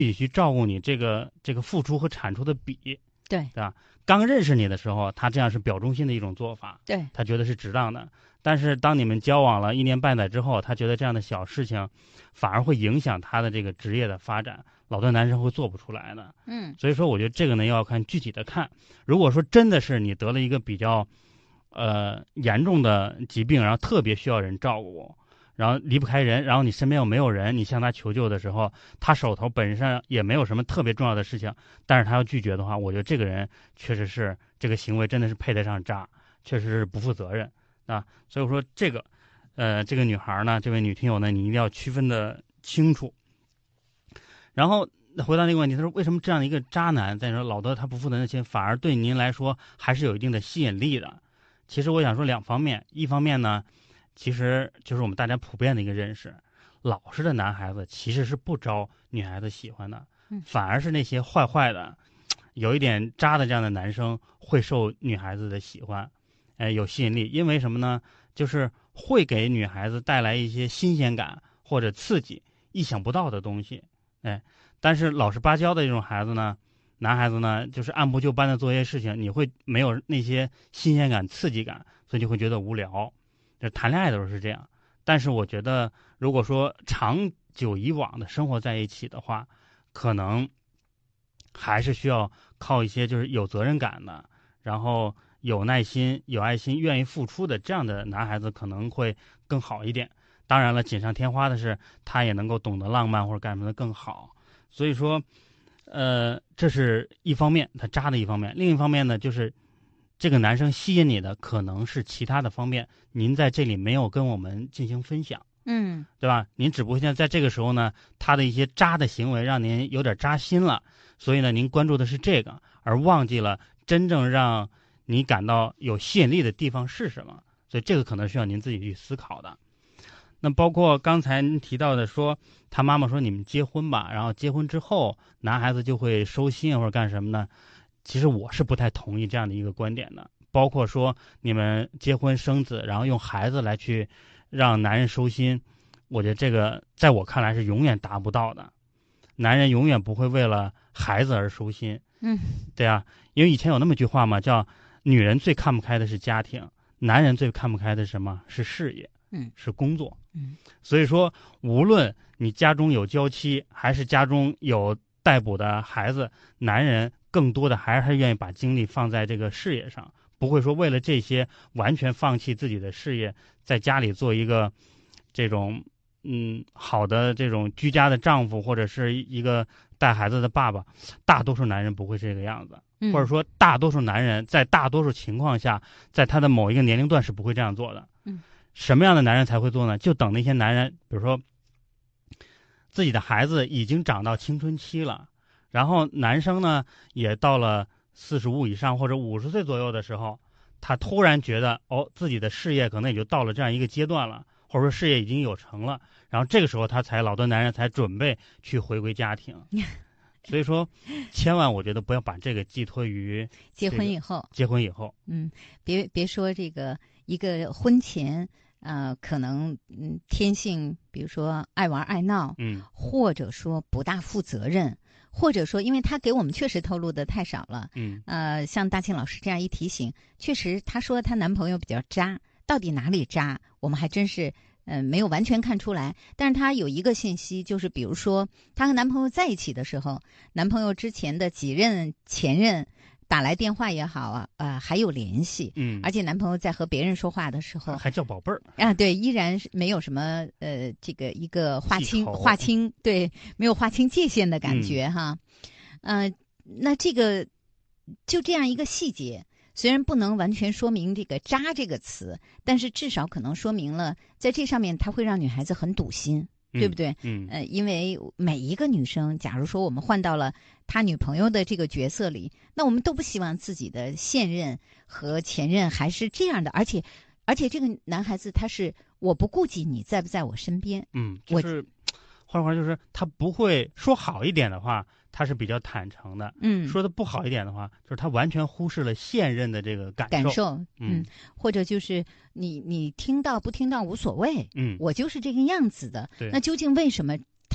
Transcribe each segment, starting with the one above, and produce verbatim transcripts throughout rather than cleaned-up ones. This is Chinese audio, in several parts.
己去照顾你这个这个付出和产出的比， 对对吧？刚认识你的时候，他这样是表忠心的一种做法， 对， 他觉得是值当的。但是当你们交往了一年半载之后，他觉得这样的小事情反而会影响他的这个职业的发展，老多男生会做不出来的。 嗯， 所以说我觉得这个呢要看具体的看。如果说真的是你得了一个比较呃严重的疾病，然后特别需要人照顾，然后离不开人，然后你身边又没有人，你向他求救的时候，他手头本身也没有什么特别重要的事情，但是他要拒绝的话，我觉得这个人确实是这个行为真的是配得上渣，确实是不负责任啊。所以说这个呃这个女孩呢，这位女听友呢，你一定要区分的清楚。然后回到那个问题，他说为什么这样的一个渣男，再说老德他不负责任心，反而对您来说还是有一定的吸引力的？其实我想说两方面，一方面呢，其实就是我们大家普遍的一个认识，老实的男孩子其实是不招女孩子喜欢的，反而是那些坏坏的、有一点渣的这样的男生会受女孩子的喜欢，哎，有吸引力。因为什么呢？就是会给女孩子带来一些新鲜感或者刺激、意想不到的东西，哎。但是老实巴交的这种孩子呢，男孩子呢，就是按部就班的做一些事情，你会没有那些新鲜感、刺激感，所以就会觉得无聊。就谈恋爱的时候是这样，但是我觉得，如果说长久以往的生活在一起的话，可能还是需要靠一些就是有责任感的，然后有耐心、有爱心、愿意付出的这样的男孩子可能会更好一点。当然了，锦上添花的是他也能够懂得浪漫或者干什么的更好。所以说，呃，这是一方面，他渣的一方面。另一方面呢，就是这个男生吸引你的可能是其他的方面，您在这里没有跟我们进行分享， 嗯， 对吧？您只不过现在在这个时候呢，他的一些渣的行为让您有点扎心了，所以呢，您关注的是这个，而忘记了真正让你感到有吸引力的地方是什么。所以这个可能需要您自己去思考的。那包括刚才您提到的说，他妈妈说你们结婚吧，然后结婚之后男孩子就会收心或者干什么呢？其实我是不太同意这样的一个观点的。包括说你们结婚生子，然后用孩子来去让男人收心，我觉得这个在我看来是永远达不到的。男人永远不会为了孩子而收心。 嗯， 对啊，因为以前有那么句话嘛，叫女人最看不开的是家庭，男人最看不开的是什么？是事业。 嗯， 是工作。 嗯， 所以说，无论你家中有娇妻，还是家中有待哺的孩子，男人更多的还是愿意把精力放在这个事业上，不会说为了这些完全放弃自己的事业，在家里做一个这种嗯好的这种居家的丈夫，或者是一个带孩子的爸爸。大多数男人不会这个样子， 嗯、 或者说大多数男人在大多数情况下，在他的某一个年龄段是不会这样做的。 嗯。 什么样的男人才会做呢？就等那些男人，比如说自己的孩子已经长到青春期了，然后男生呢也到了四十五以上或者五十岁左右的时候，他突然觉得哦，自己的事业可能也就到了这样一个阶段了，或者说事业已经有成了，然后这个时候他才老多男人才准备去回归家庭。所以说，千万我觉得不要把这个寄托于、 这个、结婚以后。 结婚以后， 嗯，别别说这个一个婚前。呃，可能嗯天性，比如说爱玩爱闹， 嗯， 或者说不大负责任，或者说因为他给我们确实透露的太少了， 嗯， 呃，像大庆老师这样一提醒，确实她说她男朋友比较渣，到底哪里渣，我们还真是嗯、呃、没有完全看出来。但是她有一个信息，就是比如说她和男朋友在一起的时候，男朋友之前的几任前任。打来电话也好啊，呃，还有联系， 嗯， 而且男朋友在和别人说话的时候， 还叫宝贝儿啊，对，依然是没有什么呃，这个一个划清划清，对，没有划清界限的感觉、嗯、哈，呃，那这个就这样一个细节，虽然不能完全说明这个渣这个词，但是至少可能说明了在这上面它会让女孩子很堵心。对不对？ 嗯， 呃，因为每一个女生，假如说我们换到了他女朋友的这个角色里，那我们都不希望自己的现任和前任还是这样的，而且，而且这个男孩子他是我不顾及你在不在我身边， 嗯，就是换句话就是他不会说好一点的话，他是比较坦诚的， 嗯， 说的不好一点的话，就是他完全忽视了现任的这个感受， 感受， 嗯， 嗯或者就是你你听到不听到无所谓， 嗯， 我就是这个样子的， 对， 那究竟为什么他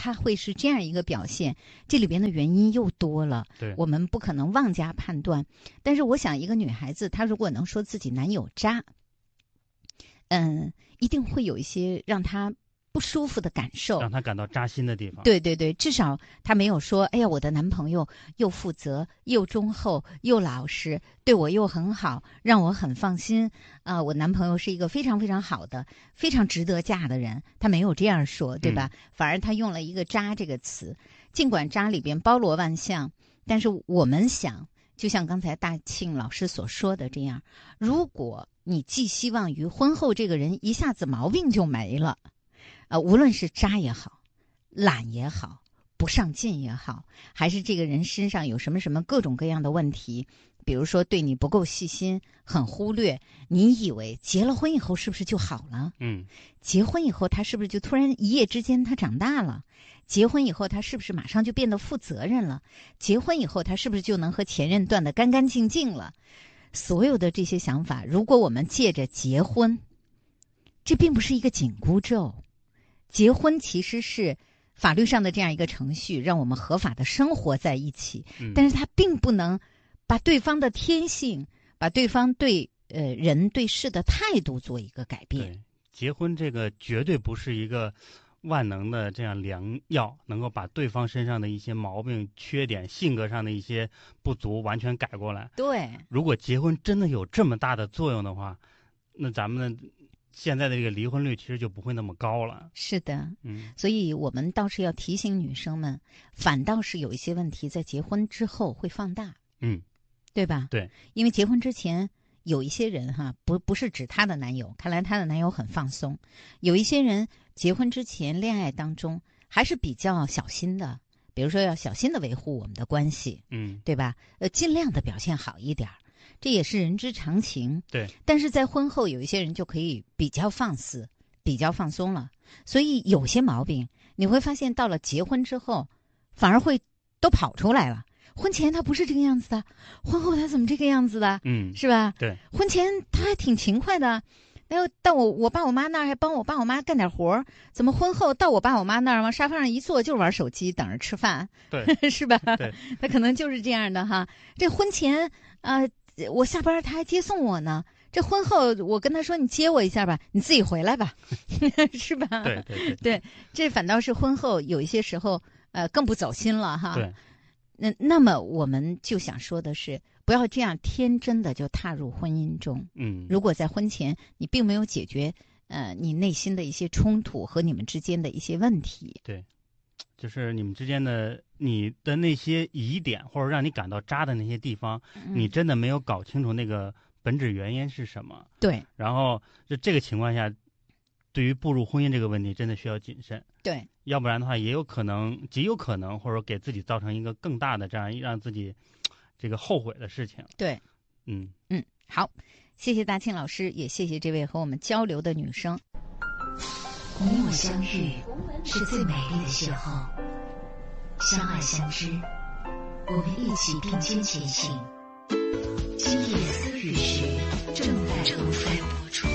他会是这样一个表现，这里边的原因又多了， 对， 我们不可能妄加判断。但是我想，一个女孩子她如果能说自己男友渣，嗯，一定会有一些让她不舒服的感受， 让她感到扎心的地方。 对对对，至少她没有说，哎呀，我的男朋友又负责又忠厚又老实，对我又很好，让我很放心啊、呃。我男朋友是一个非常非常好的、非常值得嫁的人，他没有这样说，对吧？嗯、反而他用了一个“渣”这个词，尽管“渣”里边包罗万象，但是我们想，就像刚才大庆老师所说的这样，如果你寄希望于婚后这个人一下子毛病就没了。呃，无论是渣也好，懒也好，不上进也好，还是这个人身上有什么什么各种各样的问题，比如说对你不够细心，很忽略，你以为结了婚以后是不是就好了？ 嗯， 结婚以后他是不是就突然一夜之间他长大了？结婚以后他是不是马上就变得负责任了？结婚以后他是不是就能和前任断得干干净净了？所有的这些想法，如果我们借着结婚，这并不是一个紧箍咒。结婚其实是法律上的这样一个程序，让我们合法的生活在一起， 嗯、 但是它并不能把对方的天性，把对方对呃人对事的态度做一个改变。 对，结婚这个绝对不是一个万能的这样良药，能够把对方身上的一些毛病、缺点、性格上的一些不足完全改过来。 对， 如果结婚真的有这么大的作用的话，那咱们的现在的这个离婚率其实就不会那么高了。 是的， 嗯， 所以我们倒是要提醒女生们，反倒是有一些问题在结婚之后会放大。 嗯， 对吧？ 对， 因为结婚之前有一些人哈，不不是指她的男友，看来她的男友很放松。有一些人结婚之前恋爱当中还是比较小心的，比如说要小心的维护我们的关系， 嗯， 对吧？呃，尽量的表现好一点。这也是人之常情， 对。 但是在婚后，有一些人就可以比较放肆，比较放松了。所以有些毛病，你会发现到了结婚之后，反而会都跑出来了。婚前他不是这个样子的，婚后他怎么这个样子的？ 嗯， 是吧？ 对。 婚前他还挺勤快的，然后到我我爸我妈那儿还帮我爸我妈干点活儿，怎么婚后到我爸我妈那儿往沙发上一坐就是玩手机等着吃饭？ 对， 是吧？ 对， 他可能就是这样的哈。这婚前啊。呃我下班他还接送我呢，这婚后我跟他说你接我一下吧，你自己回来吧，是吧？ 对对对对，这反倒是婚后有一些时候呃更不走心了哈。 对， 那那么我们就想说的是，不要这样天真的就踏入婚姻中。 嗯， 如果在婚前你并没有解决呃你内心的一些冲突和你们之间的一些问题， 对。就是你们之间的你的那些疑点，或者让你感到渣的那些地方， 嗯、 你真的没有搞清楚那个本质原因是什么。 对。 然后就这个情况下，对于步入婚姻这个问题，真的需要谨慎。 对。 要不然的话，也有可能，极有可能，或者给自己造成一个更大的这样让自己这个后悔的事情。 对。 嗯嗯，好，谢谢大庆老师，也谢谢这位和我们交流的女生。 你我相遇是最美丽的邂逅，相爱相知，我们一起并肩前行。今夜思雨时正在正在播出。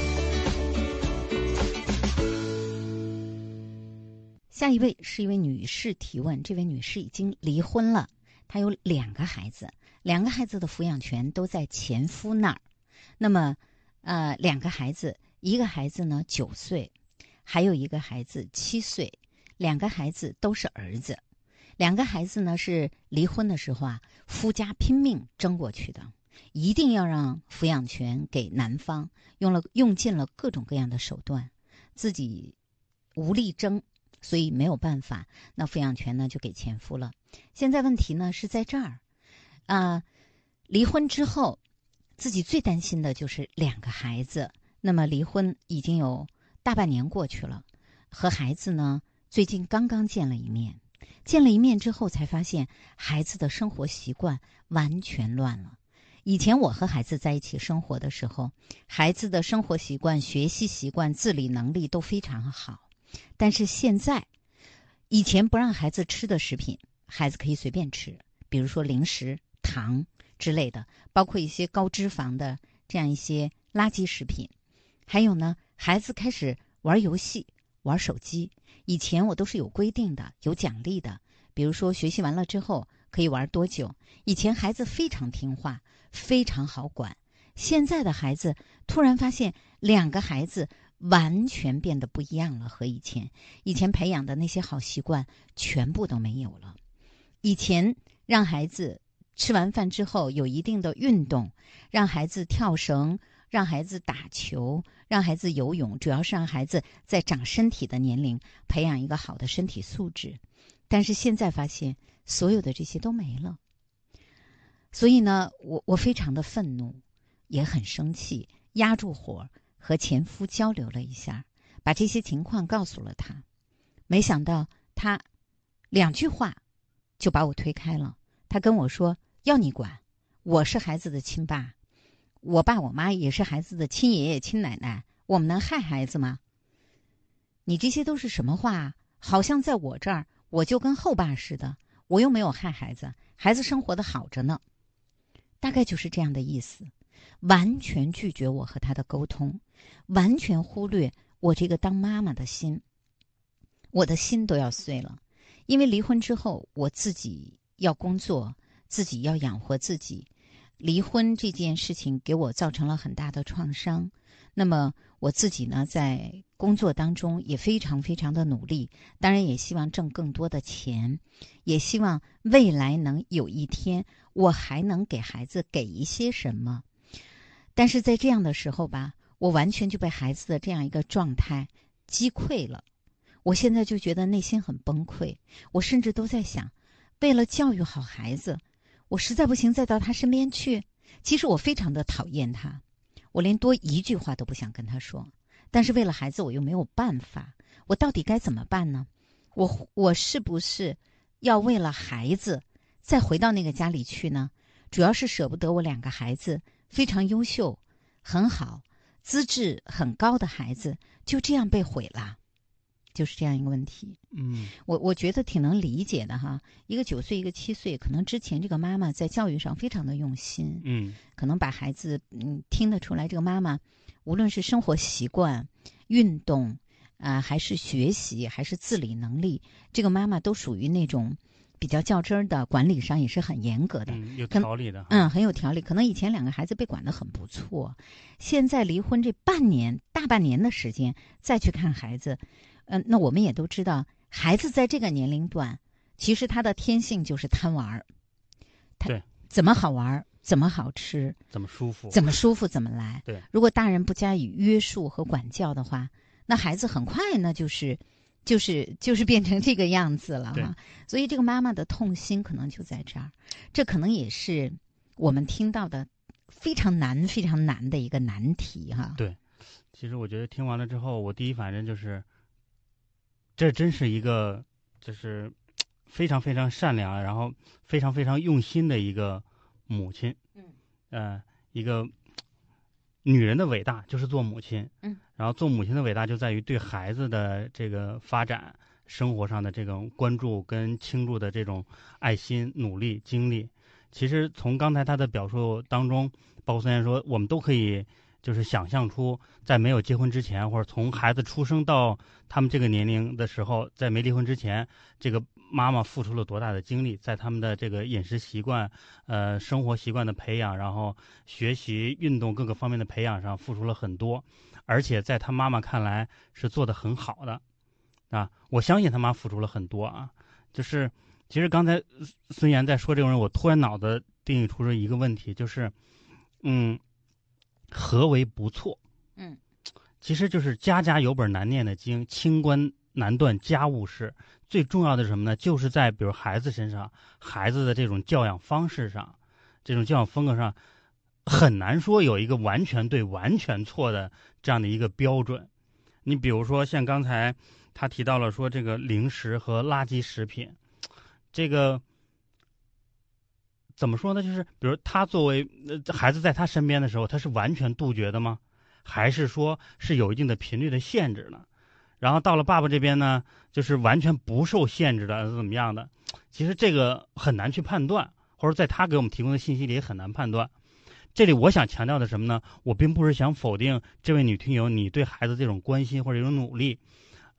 下一位是一位女士提问，这位女士已经离婚了，她有两个孩子，两个孩子的抚养权都在前夫那儿。那么，呃，两个孩子，一个孩子呢九岁。还有一个孩子七岁，两个孩子都是儿子，两个孩子呢是离婚的时候啊，夫家拼命争过去的，一定要让抚养权给男方，用了用尽了各种各样的手段，自己无力争，所以没有办法，那抚养权呢就给前夫了。现在问题呢是在这儿，啊、呃，离婚之后，自己最担心的就是两个孩子。那么离婚已经有大半年过去了，和孩子呢最近刚刚见了一面，见了一面之后才发现孩子的生活习惯完全乱了。以前我和孩子在一起生活的时候，孩子的生活习惯、学习习惯、自理能力都非常好，但是现在，以前不让孩子吃的食品，孩子可以随便吃，比如说零食、糖之类的，包括一些高脂肪的这样一些垃圾食品。还有呢，孩子开始玩游戏、 玩手机。以前我都是有规定的，有奖励的，比如说学习完了之后可以玩多久。以前孩子非常听话，非常好管。现在的孩子突然发现，两个孩子完全变得不一样了，和以前以前培养的那些好习惯全部都没有了。以前让孩子吃完饭之后有一定的运动，让孩子跳绳，让孩子打球，让孩子游泳，主要是让孩子在长身体的年龄培养一个好的身体素质。但是现在发现所有的这些都没了，所以呢，我我非常的愤怒，也很生气，压住火和前夫交流了一下，把这些情况告诉了他。没想到他两句话就把我推开了。他跟我说，要你管，我是孩子的亲爸，我爸我妈也是孩子的亲爷爷亲奶奶，我们能害孩子吗？你这些都是什么话？好像在我这儿我就跟后爸似的，我又没有害孩子，孩子生活的好着呢。大概就是这样的意思，完全拒绝我和他的沟通，完全忽略我这个当妈妈的心。我的心都要碎了，因为离婚之后我自己要工作，自己要养活自己。离婚这件事情给我造成了很大的创伤。那么我自己呢，在工作当中也非常非常的努力，当然也希望挣更多的钱，也希望未来能有一天我还能给孩子给一些什么。但是在这样的时候吧，我完全就被孩子的这样一个状态击溃了。我现在就觉得内心很崩溃，我甚至都在想，为了教育好孩子，我实在不行再到他身边去。其实我非常的讨厌他，我连多一句话都不想跟他说，但是为了孩子我又没有办法，我到底该怎么办呢？我我是不是要为了孩子再回到那个家里去呢？主要是舍不得我两个孩子非常优秀很好资质很高的孩子就这样被毁了，就是这样一个问题。 嗯， 我我觉得挺能理解的哈。一个九岁，一个七岁，可能之前这个妈妈在教育上非常的用心， 嗯， 可能把孩子嗯听得出来，这个妈妈无论是生活习惯、运动啊、呃，还是学习，还是自理能力，这个妈妈都属于那种比较较真儿的，管理上也是很严格的， 嗯，有条理的， 嗯，很有条理。可能以前两个孩子被管得很不错，现在离婚这半年大半年的时间再去看孩子。嗯，那我们也都知道，孩子在这个年龄段，其实他的天性就是贪玩儿。 对， 怎么好玩，怎么好吃， 怎么舒服， 怎么舒服怎么来。 对， 如果大人不加以约束和管教的话，那孩子很快那就是就是就是变成这个样子了哈。所以这个妈妈的痛心可能就在这儿，这可能也是我们听到的非常难非常难的一个难题哈。 对，其实我觉得听完了之后，我第一反应就是，这真是一个就是非常非常善良，然后非常非常用心的一个母亲。 嗯， 呃，一个女人的伟大就是做母亲。 嗯， 然后做母亲的伟大就在于对孩子的这个发展、生活上的这种关注跟倾注的这种爱心、努力、精力。其实从刚才他的表述当中，包括孙岩说，我们都可以就是想象出，在没有结婚之前，或者从孩子出生到他们这个年龄的时候，在没离婚之前，这个妈妈付出了多大的精力，在他们的这个饮食习惯、呃生活习惯的培养，然后学习、运动各个方面的培养上付出了很多，而且在他妈妈看来是做得很好的，啊，我相信他妈付出了很多啊。就是其实刚才孙岩在说这种人，我突然脑子定义出了一个问题，就是嗯。何为不错？ 嗯， 其实就是家家有本难念的经，清官难断家务事。最重要的是什么呢？就是在比如孩子身上，孩子的这种教养方式上，这种教养风格上，很难说有一个完全对、完全错的这样的一个标准。你比如说，像刚才他提到了说这个零食和垃圾食品，这个。怎么说呢？就是比如他作为呃孩子在他身边的时候，他是完全杜绝的吗？还是说是有一定的频率的限制呢？然后到了爸爸这边呢，就是完全不受限制的，怎么样的？其实这个很难去判断，或者在他给我们提供的信息里也很难判断。这里我想强调的什么呢？我并不是想否定这位女听友你对孩子这种关心或者这种努力，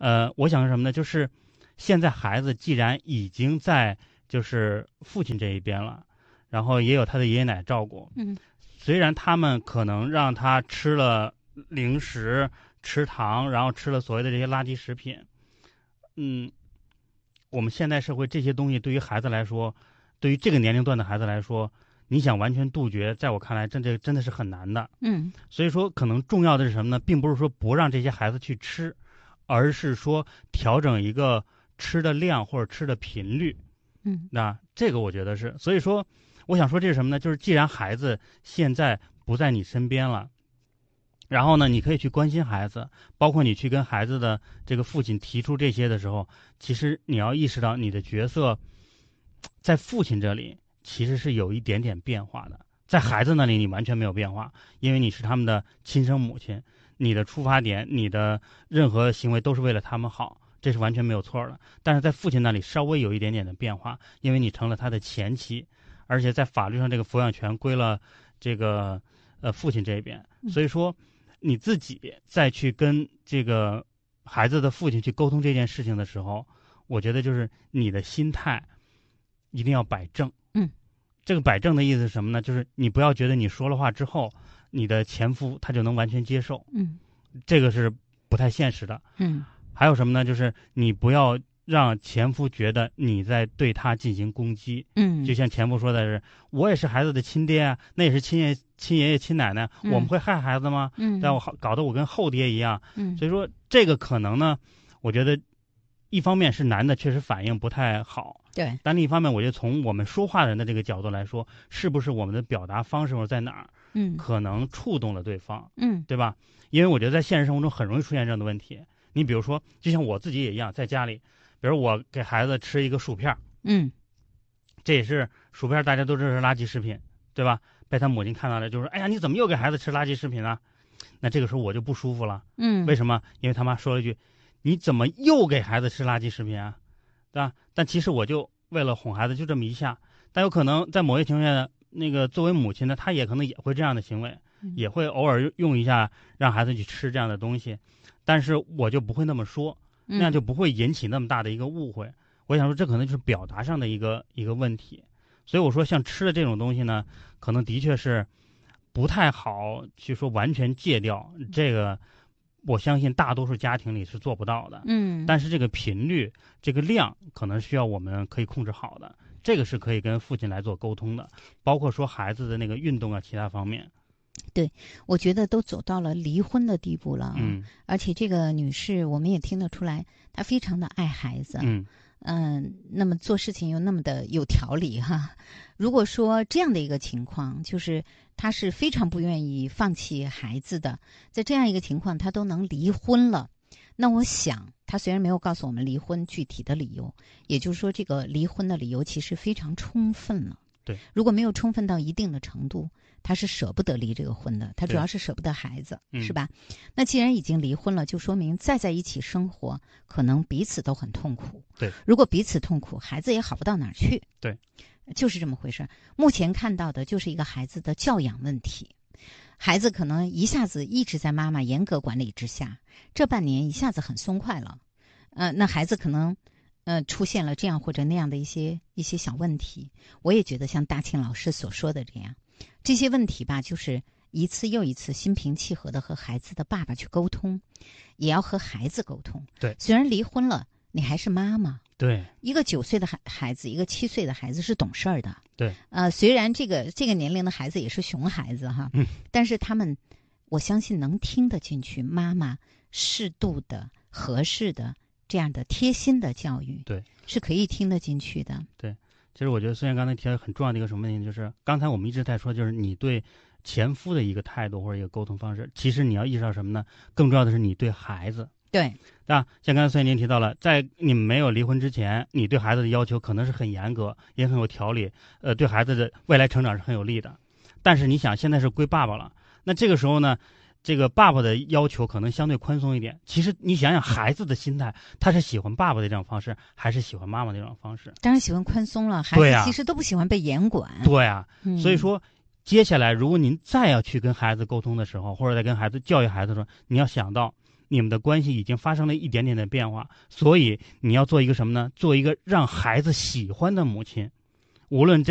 呃，我想是什么呢？就是现在孩子既然已经在就是父亲这一边了，然后也有他的爷爷奶奶照顾， 嗯， 虽然他们可能让他吃了零食、吃糖，然后吃了所谓的这些垃圾食品，嗯，我们现代社会这些东西对于孩子来说，对于这个年龄段的孩子来说，你想完全杜绝，在我看来，真这真的是很难的。 嗯， 所以说，可能重要的是什么呢？并不是说不让这些孩子去吃，而是说调整一个吃的量或者吃的频率。 嗯， 那这个我觉得是。所以说，我想说这是什么呢？就是既然孩子现在不在你身边了，然后呢，你可以去关心孩子，包括你去跟孩子的这个父亲提出这些的时候，其实你要意识到你的角色在父亲这里其实是有一点点变化的，在孩子那里你完全没有变化，因为你是他们的亲生母亲，你的出发点，你的任何行为都是为了他们好，这是完全没有错的。但是在父亲那里稍微有一点点的变化，因为你成了他的前妻，而且在法律上这个抚养权归了这个呃父亲这边，所以说你自己再去跟这个孩子的父亲去沟通这件事情的时候，我觉得就是你的心态一定要摆正。 嗯， 这个摆正的意思是什么呢？就是你不要觉得你说了话之后，你的前夫他就能完全接受。 嗯， 这个是不太现实的。 嗯， 还有什么呢？就是你不要让前夫觉得你在对他进行攻击。 嗯， 就像前夫说的是，我也是孩子的亲爹啊，那也是亲爷亲爷爷亲奶奶， 嗯、 我们会害孩子吗？ 嗯， 但我搞得我跟后爹一样。 嗯， 所以说这个可能呢，我觉得一方面是男的确实反应不太好。 对， 但另一方面，我觉得从我们说话人的这个角度来说，是不是我们的表达方式或者在哪儿， 嗯， 可能触动了对方， 嗯， 对吧？因为我觉得在现实生活中很容易出现这样的问题。你比如说，就像我自己也一样，在家里，比如我给孩子吃一个薯片， 嗯， 这也是薯片，大家都知道是垃圾食品，对吧？被他母亲看到了，就说：“哎呀，你怎么又给孩子吃垃圾食品啊？”那这个时候我就不舒服了。 嗯， 为什么？因为他妈说了一句：“你怎么又给孩子吃垃圾食品啊？”对吧？但其实我就为了哄孩子，就这么一下。但有可能在某些情况下，那个作为母亲呢，她也可能也会这样的行为， 嗯、 也会偶尔用一下让孩子去吃这样的东西。但是我就不会那么说，那样就不会引起那么大的一个误会。嗯、我想说，这可能就是表达上的一个一个问题。所以我说，像吃的这种东西呢，可能的确是不太好去说完全戒掉。这个我相信大多数家庭里是做不到的。 嗯， 但是这个频率、这个量，可能需要我们可以控制好的。这个是可以跟父亲来做沟通的，包括说孩子的那个运动啊，其他方面。 对，我觉得都走到了离婚的地步了。 嗯， 而且这个女士，我们也听得出来，她非常的爱孩子。 嗯嗯、呃，那么做事情又那么的有条理哈。如果说这样的一个情况，就是她是非常不愿意放弃孩子的，在这样一个情况，她都能离婚了。那我想，她虽然没有告诉我们离婚具体的理由，也就是说，这个离婚的理由其实非常充分了。 对， 如果没有充分到一定的程度，他是舍不得离这个婚的，他主要是舍不得孩子，是吧？那既然已经离婚了，就说明再在一起生活，可能彼此都很痛苦。 对， 如果彼此痛苦，孩子也好不到哪儿去。 对， 就是这么回事。目前看到的就是一个孩子的教养问题，孩子可能一下子一直在妈妈严格管理之下，这半年一下子很松快了，呃，那孩子可能。呃，出现了这样或者那样的一些一些小问题，我也觉得像大庆老师所说的这样，这些问题吧，就是一次又一次心平气和的和孩子的爸爸去沟通，也要和孩子沟通。 对， 虽然离婚了，你还是妈妈。 对， 一个九岁的孩孩子，一个七岁的孩子是懂事儿的。 对， 呃，虽然这个这个年龄的孩子也是熊孩子哈， 嗯， 但是他们，我相信能听得进去妈妈适度的、合适的。这样的贴心的教育， 对， 是可以听得进去的。 对，其实我觉得孙燕刚才提到很重要的一个什么问题，就是刚才我们一直在说，就是你对前夫的一个态度或者一个沟通方式，其实你要意识到什么呢？更重要的是你对孩子。 对， 啊，像刚才孙燕您提到了，在你们没有离婚之前，你对孩子的要求可能是很严格，也很有条理，呃，对孩子的未来成长是很有利的。但是你想，现在是归爸爸了，那这个时候呢？这个爸爸的要求可能相对宽松一点。其实你想想，孩子的心态，他是喜欢爸爸的这种方式，还是喜欢妈妈的这种方式？ 当然喜欢宽松了。孩子其实都不喜欢被严管。 对呀、啊嗯， 所以说，接下来如果您再要去跟孩子沟通的时候，或者在跟孩子教育孩子的时候，你要想到， 你们的关系已经发生了一点点的变化，所以你要做一个什么呢？做一个让孩子喜欢的母亲，无论这